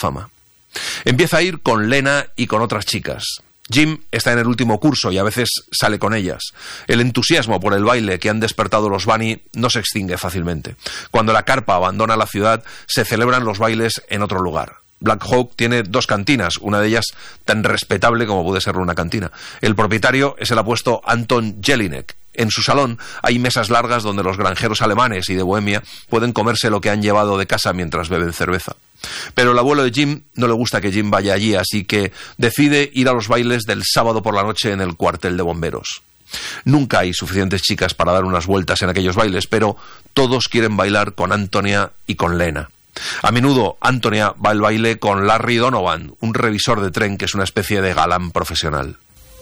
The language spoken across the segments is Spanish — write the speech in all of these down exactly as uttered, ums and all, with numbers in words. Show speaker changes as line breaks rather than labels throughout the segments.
fama. Empieza a ir con Lena y con otras chicas. Jim está en el último curso y a veces sale con ellas. El entusiasmo por el baile que han despertado los Bunny no se extingue fácilmente. Cuando la carpa abandona la ciudad, se celebran los bailes en otro lugar. Black Hawk tiene dos cantinas, una de ellas tan respetable como puede ser una cantina. El propietario es el apuesto Anton Jelinek. En su salón hay mesas largas donde los granjeros alemanes y de Bohemia pueden comerse lo que han llevado de casa mientras beben cerveza. Pero el abuelo de Jim no le gusta que Jim vaya allí, así que decide ir a los bailes del sábado por la noche en el cuartel de bomberos. Nunca hay suficientes chicas para dar unas vueltas en aquellos bailes, pero todos quieren bailar con Antonia y con Lena. A menudo Antonia va al baile con Larry Donovan, un revisor de tren que es una especie de galán profesional.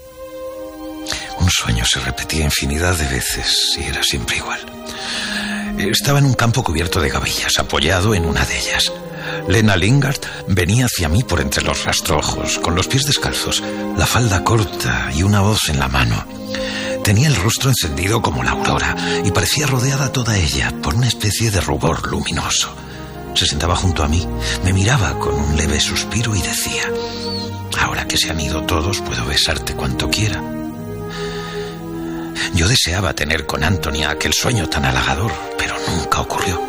Un sueño se repetía infinidad de veces y era siempre igual. Estaba en un campo cubierto de gavillas, apoyado en una de ellas. Lena Lingard venía hacia mí por entre los rastrojos, con los pies descalzos, la falda corta y una hoz en la mano. Tenía el rostro encendido como la aurora y parecía rodeada toda ella por una especie de rubor luminoso. Se sentaba junto a mí, me miraba con un leve suspiro y decía: ahora que se han ido todos, puedo besarte cuanto quiera. Yo deseaba tener con Antonia aquel sueño tan halagador, pero nunca ocurrió.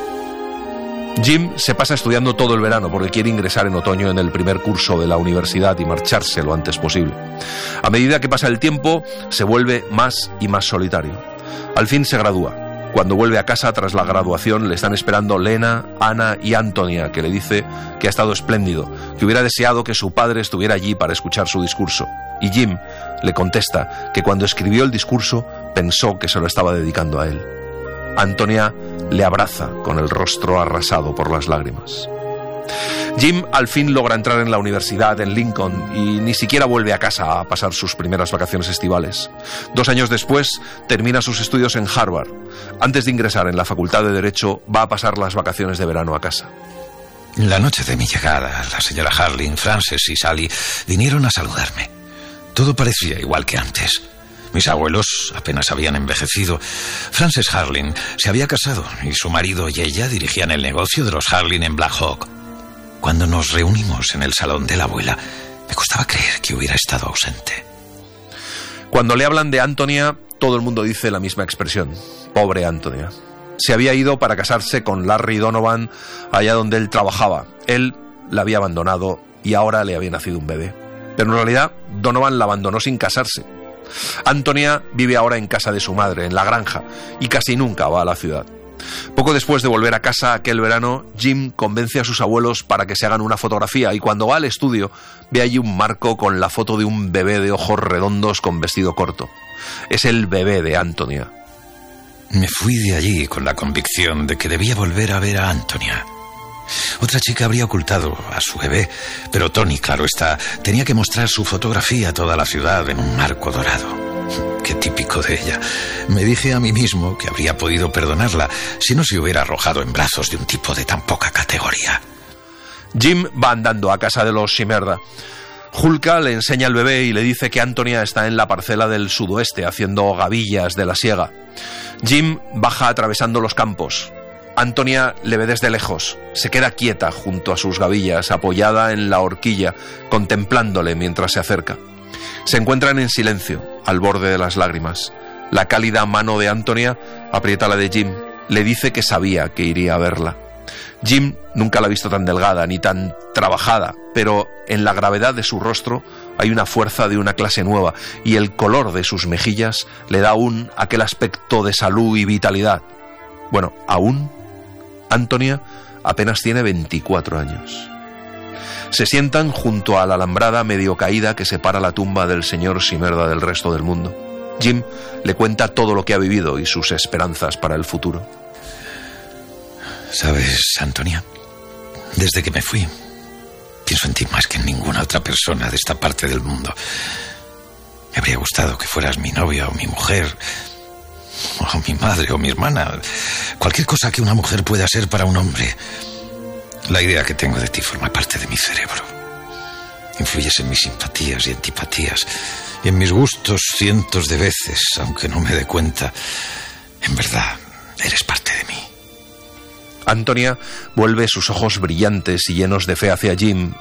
Jim se pasa estudiando todo el verano porque quiere ingresar en otoño en el primer curso de la universidad y marcharse lo antes posible. A medida que pasa el tiempo, se vuelve más y más solitario. Al fin se gradúa. Cuando vuelve a casa tras la graduación, le están esperando Lena, Ana y Antonia, que le dice que ha estado espléndido, que hubiera deseado que su padre estuviera allí para escuchar su discurso. Y Jim le contesta que cuando escribió el discurso pensó que se lo estaba dedicando a él. Antonia le abraza con el rostro arrasado por las lágrimas. Jim al fin logra entrar en la universidad en Lincoln y ni siquiera vuelve a casa a pasar sus primeras vacaciones estivales. Dos años después termina sus estudios en Harvard. Antes de ingresar en la Facultad de Derecho va a pasar las vacaciones de verano a casa.
La noche de mi llegada, la señora Harling, Frances y Sally vinieron a saludarme. Todo parecía igual que antes. Mis abuelos apenas habían envejecido. Frances Harling se había casado y su marido y ella dirigían el negocio de los Harling en Black Hawk. Cuando nos reunimos en el salón de la abuela, me costaba creer que hubiera estado ausente.
Cuando le hablan de Antonia, todo el mundo dice la misma expresión: pobre Antonia. Se había ido para casarse con Larry Donovan allá donde él trabajaba. Él la había abandonado y ahora le había nacido un bebé. Pero en realidad, Donovan la abandonó sin casarse. Antonia vive ahora en casa de su madre, en la granja, y casi nunca va a la ciudad. Poco después de volver a casa aquel verano, Jim convence a sus abuelos para que se hagan una fotografía y cuando va al estudio ve allí un marco con la foto de un bebé de ojos redondos con vestido corto. Es el bebé de Antonia.
Me fui de allí con la convicción de que debía volver a ver a Antonia. Otra chica habría ocultado a su bebé, pero Tony, claro está, tenía que mostrar su fotografía a toda la ciudad en un marco dorado. Qué típico de ella. Me dije a mí mismo que habría podido perdonarla si no se hubiera arrojado en brazos de un tipo de tan poca categoría.
Jim va andando a casa de los Shimerda. Hulka le enseña al bebé y le dice que Antonia está en la parcela del sudoeste haciendo gavillas de la siega. Jim baja atravesando los campos. Antonia le ve desde lejos. Se queda quieta junto a sus gavillas, apoyada en la horquilla, contemplándole mientras se acerca. Se encuentran en silencio, al borde de las lágrimas. La cálida mano de Antonia aprieta la de Jim. Le dice que sabía que iría a verla. Jim nunca la ha visto tan delgada ni tan trabajada, pero en la gravedad de su rostro hay una fuerza de una clase nueva y el color de sus mejillas le da aún aquel aspecto de salud y vitalidad. Bueno, aún Antonia apenas tiene veinticuatro años. Se sientan junto a la alambrada medio caída que separa la tumba del señor Shimerda del resto del mundo. Jim le cuenta todo lo que ha vivido y sus esperanzas para el futuro.
¿Sabes, Antonia? Desde que me fui, pienso en ti más que en ninguna otra persona de esta parte del mundo. Me habría gustado que fueras mi novia o mi mujer, o mi madre o mi hermana. Cualquier cosa que una mujer pueda ser para un hombre. La idea que tengo de ti forma parte de mi cerebro. Influyes en mis simpatías y antipatías, y en mis gustos cientos de veces, aunque no me dé cuenta. En verdad, eres parte de mí.
Antonia vuelve sus ojos brillantes y llenos de fe hacia Jim